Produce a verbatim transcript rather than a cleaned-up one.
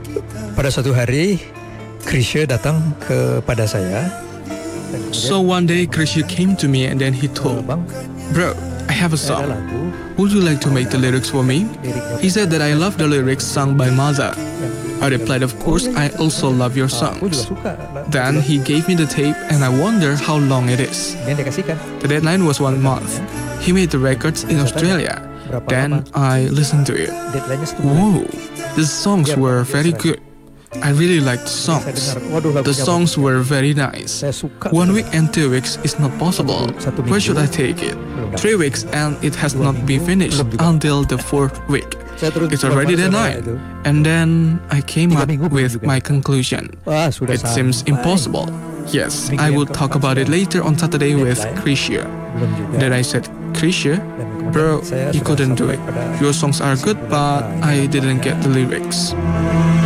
Pada suatu hari, Krisya datang kepada saya. So one day Krisya came to me and then he told, Bang, "Bro, I have a saya ada song. lagu. Would you like to make the lyrics for me?" He said that I love the lyrics sung by Maza. I replied, "Of course, I also love your Aku juga songs." suka. Then he gave me the tape and I wonder how long it is. Kemudian dia kasihkan. The deadline was one month. He made the records in Australia. Then I listened to it. Deadline-nya satu bulan. Whoa, the songs were very good. I really liked the Saya songs. dengar, waduh, The lagunya songs were very nice. Saya suka. One week and two weeks is not possible. Satu minggu. Where should I take it? Three weeks and it has not been finished until the fourth week. Saya terus It's already buat deadline. itu. And then I came Tiga up minggu belum with juga. my conclusion. Wah, sudah It seems sampai. impossible. Yes, Minggu I yang will talk keempat about it sudah. later on Saturday with Deadline. Krisya. Belum juga. Then I said, Krisya, Dan kemudian bro, saya you sudah couldn't do sampai it. pada- Your songs are good, but I didn't get the lyrics.